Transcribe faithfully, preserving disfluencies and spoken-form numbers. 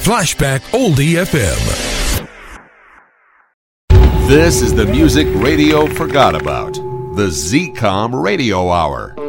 Flashback Oldie F M. This is the music radio forgot about. The Z COM Radio Hour.